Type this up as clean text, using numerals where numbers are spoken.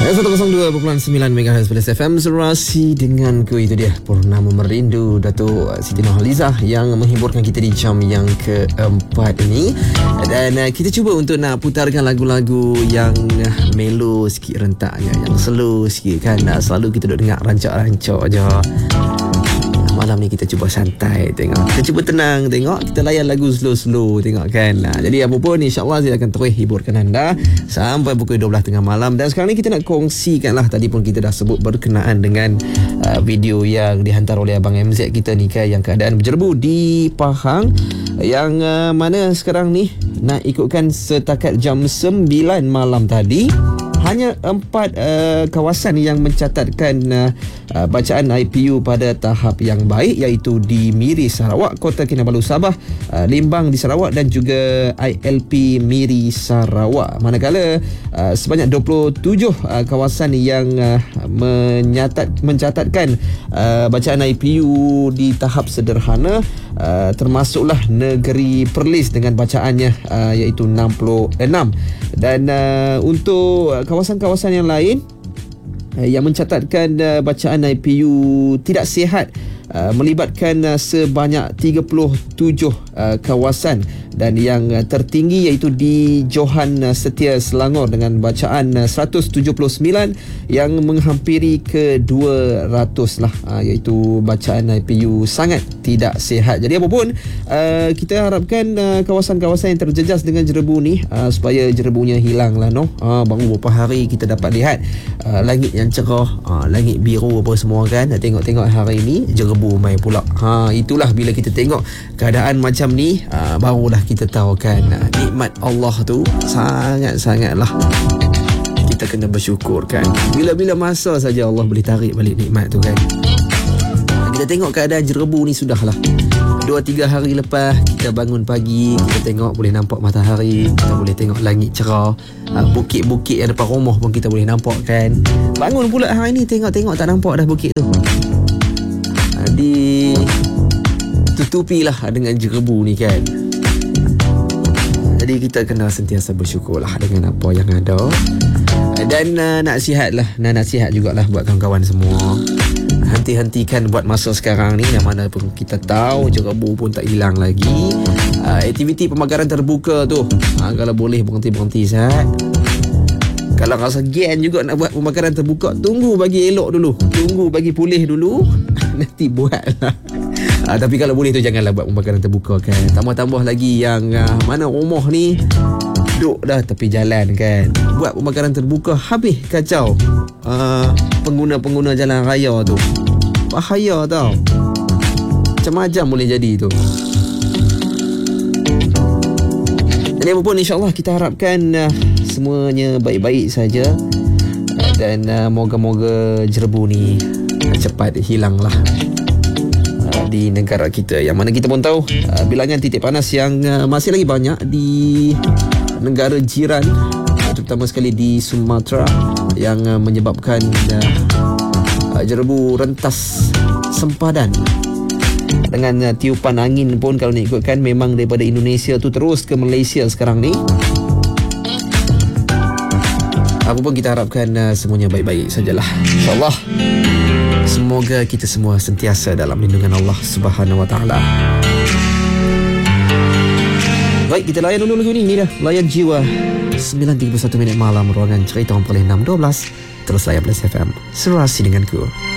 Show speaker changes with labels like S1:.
S1: 102.9 MHz Plus FM Serasi denganku. Itu dia Purnama Merindu Datuk Siti Nurhalizah yang menghiburkan kita di jam yang keempat ini. Dan kita cuba untuk nak putarkan lagu-lagu yang melo sikit rentaknya, yang slow sikit kan. Selalu kita duduk dengar rancak-rancak je. Malam ni kita cuba santai tengok. Kita cuba tenang tengok. Kita layan lagu slow-slow tengok kan. Jadi apa pun insyaAllah saya akan terus hiburkan anda sampai pukul 12 tengah malam. Dan sekarang ni kita nak kongsikan lah. Tadi pun kita dah sebut berkenaan dengan video yang dihantar oleh Abang MZ kita ni kan, yang keadaan berjerbu di Pahang, yang mana sekarang ni nak ikutkan setakat jam 9 malam tadi hanya 4 kawasan yang mencatatkan bacaan IPU pada tahap yang baik, iaitu di Miri Sarawak, Kota Kinabalu Sabah, Limbang di Sarawak dan juga ILP Miri Sarawak. Manakala sebanyak 27 kawasan yang mencatatkan bacaan IPU di tahap sederhana, termasuklah Negeri Perlis dengan bacaannya iaitu 66. Dan untuk kawasan-kawasan yang lain yang mencatatkan bacaan IPU tidak sihat melibatkan sebanyak 37 kawasan, dan yang tertinggi iaitu di Johan Setia Selangor dengan bacaan 179 yang menghampiri ke 200 lah, iaitu bacaan IPU sangat tidak sihat. Jadi apa pun kita harapkan kawasan-kawasan yang terjejas dengan jerebu ni supaya jerebunya hilang lah baru beberapa hari kita dapat lihat langit yang cerah, langit biru apa semua kan. Tengok-tengok hari ni jerebu mai pula. Itulah bila kita tengok keadaan macam ni, barulah kita tahu kan nikmat Allah tu sangat-sangatlah kita kena bersyukur kan. Bila-bila masa saja Allah boleh tarik balik nikmat tu kan. Kita tengok keadaan jerebu ni sudahlah 2-3 hari lepas kita bangun pagi, kita tengok boleh nampak matahari, kita boleh tengok langit cerah, bukit-bukit yang depan rumah pun kita boleh nampak kan. Bangun pula hari ni tengok-tengok tak nampak dah bukit tu, ditutupilah dengan jerebu ni kan. Jadi kita kena sentiasa bersyukurlah dengan apa yang ada. Dan nasihat jugalah buat kawan-kawan semua, henti-hentikan buat masa sekarang ni, yang mana pun kita tahu jerebu pun tak hilang lagi. Aktiviti pemagaran terbuka tu kalau boleh berhenti-berhenti sat. Kalau rasa gen juga nak buat pemakaran terbuka, tunggu bagi elok dulu, tunggu bagi pulih dulu nanti buat lah. Tapi kalau boleh tu janganlah buat pemakaran terbuka kan. Tambah-tambah lagi yang mana rumah ni duduk dah tepi jalan kan, buat pemakaran terbuka habis kacau pengguna-pengguna jalan raya tu. Bahaya tau, macam-macam boleh jadi tu. Jadi apa pun insyaAllah kita harapkan semuanya baik-baik saja, dan moga-moga jerebu ni cepat hilang lah di negara kita, yang mana kita pun tahu bilangan titik panas yang masih lagi banyak di negara jiran, terutama sekali di Sumatera, yang menyebabkan jerebu rentas sempadan. Dengan tiupan angin pun kalau nak ikutkan memang daripada Indonesia tu terus ke Malaysia sekarang ni. Apa pun kita harapkan semuanya baik-baik sajalah, InsyaAllah. Semoga kita semua sentiasa dalam lindungan Allah Subhanahu Wa Taala. Baik, kita layan dulu lagu ni. Ini dah Layan Jiwa, 9.31 minit malam, ruangan cerita 6.12. Terus layan Plus FM, serasi denganku.